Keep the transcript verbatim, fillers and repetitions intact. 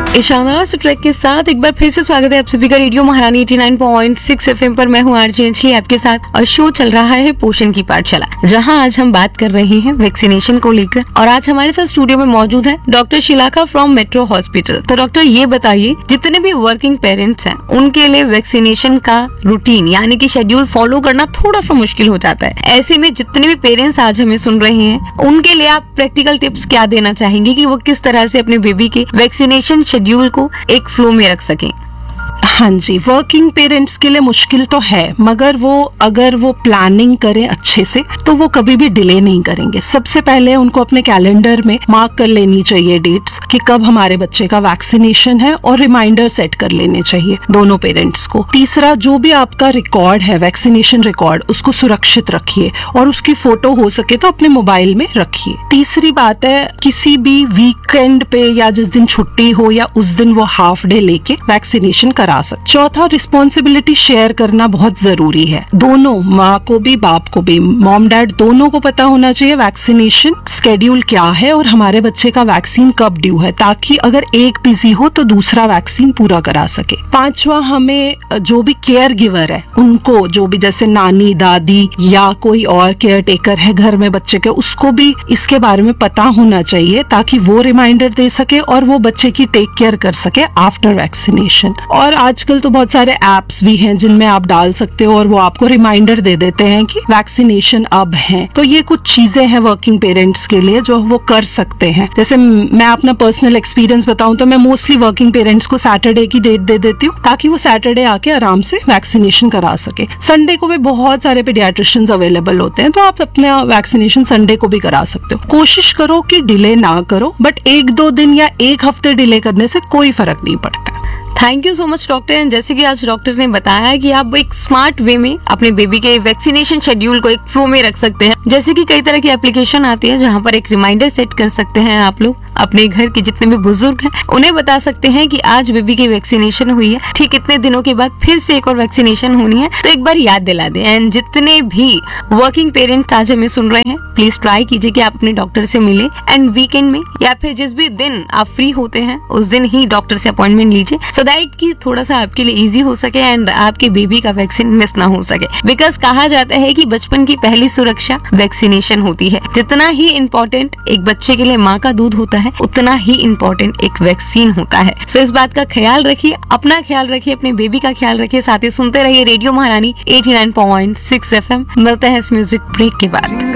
शानदार से ट्रैक के साथ एक बार फिर से स्वागत है आप सभी का रेडियो महारानी नवासी पॉइंट छह एफएम पर। मैं हूँ आरजे अंजलि आपके साथ और शो चल रहा है पोषण की पाठशाला, जहां आज हम बात कर रहे हैं वैक्सीनेशन को लेकर। और आज हमारे साथ स्टूडियो में मौजूद है डॉक्टर शिलाखा फ्रॉम मेट्रो हॉस्पिटल। तो डॉक्टर ये बताइए, जितने भी वर्किंग पेरेंट्स हैं उनके लिए वैक्सीनेशन का रूटीन यानी कि शेड्यूल फॉलो करना थोड़ा सा मुश्किल हो जाता है। ऐसे में जितने भी पेरेंट्स आज हमें सुन रहे हैं उनके लिए आप प्रैक्टिकल टिप्स क्या देना चाहेंगे कि वो किस तरह से अपने बेबी के वैक्सीनेशन शेड्यूल को एक फ्लो में रख सकें? हाँ जी, वर्किंग पेरेंट्स के लिए मुश्किल तो है, मगर वो अगर वो प्लानिंग करें अच्छे से तो वो कभी भी डिले नहीं करेंगे। सबसे पहले उनको अपने कैलेंडर में मार्क कर लेनी चाहिए डेट्स कि कब हमारे बच्चे का वैक्सीनेशन है और रिमाइंडर सेट कर लेने चाहिए दोनों पेरेंट्स को। तीसरा, जो भी आपका रिकॉर्ड है वैक्सीनेशन रिकॉर्ड, उसको सुरक्षित रखिए और उसकी फोटो हो सके तो अपने मोबाइल में रखिए। तीसरी बात है, किसी भी वीकेंड पे या जिस दिन छुट्टी हो या उस दिन वो हाफ डे लेके वैक्सीनेशन करा सकते। चौथा, रिस्पॉन्सिबिलिटी शेयर करना बहुत जरूरी है। दोनों, माँ को भी बाप को भी, मॉम डैड दोनों को पता होना चाहिए वैक्सीनेशन स्केड्यूल क्या है और हमारे बच्चे का वैक्सीन कब ड्यू है, ताकि अगर एक बिजी हो तो दूसरा वैक्सीन पूरा करा सके। पांचवा, हमें जो भी केयर गिवर है उनको, जो भी जैसे नानी दादी या कोई और केयर टेकर है घर में बच्चे के, उसको भी इसके बारे में पता होना चाहिए ताकि वो रिमाइंडर दे सके और वो बच्चे की टेक केयर कर सके आफ्टर वैक्सीनेशन। और आजकल तो बहुत सारे एप्स भी हैं जिनमें आप डाल सकते हो और वो आपको रिमाइंडर दे देते हैं कि वैक्सीनेशन अब है। तो ये कुछ चीजें हैं वर्किंग पेरेंट्स के लिए जो वो कर सकते हैं। जैसे मैं अपना पर्सनल एक्सपीरियंस बताऊं तो मैं मोस्टली वर्किंग पेरेंट्स को सैटरडे की डेट दे देती हूँ ताकि वो सैटरडे आके आराम से वैक्सीनेशन करा सके। संडे को भी बहुत सारे पीडियाट्रिशियंस अवेलेबल होते हैं, तो आप अपना वैक्सीनेशन संडे को भी करा सकते हो। कोशिश करो कि डिले ना करो, बट एक दो दिन या एक हफ्ते डिले करने से कोई फर्क नहीं पड़ता। Thank you so much doctor. जैसे कि आज डॉक्टर ने बताया कि आप एक स्मार्ट वे में अपने बेबी के वैक्सीनेशन शेड्यूल को एक फ्लो में रख सकते हैं। जैसे कि कई तरह की एप्लीकेशन आती है जहां पर एक रिमाइंडर सेट कर सकते हैं। आप लोग अपने घर के जितने भी बुजुर्ग हैं उन्हें बता सकते हैं कि आज बेबी की वैक्सीनेशन हुई है, ठीक इतने दिनों के बाद फिर से एक और वैक्सीनेशन होनी है, तो एक बार याद दिला दें। एंड जितने भी वर्किंग पेरेंट्स आज हमें सुन रहे हैं, प्लीज ट्राई कीजिए कि आप अपने डॉक्टर से मिले एंड वीकेंड में या फिर जिस भी दिन आप फ्री होते हैं उस दिन ही डॉक्टर से अपॉइंटमेंट लीजिए, सो दैट कि थोड़ा सा आपके लिए इजी हो सके एंड आपके बेबी का वैक्सीन मिस ना हो सके। बिकॉज कहा जाता है कि बचपन की पहली सुरक्षा वैक्सीनेशन होती है। जितना ही इम्पोर्टेंट एक बच्चे के लिए माँ का दूध होता है, उतना ही इम्पोर्टेंट एक वैक्सीन होता है। सो so, इस बात का ख्याल रखिए, अपना ख्याल रखिए, अपने बेबी का ख्याल रखिए। साथ ही सुनते रहिए रेडियो महारानी नवासी पॉइंट छह एफएम। मिलते हैं इस म्यूजिक ब्रेक के बाद।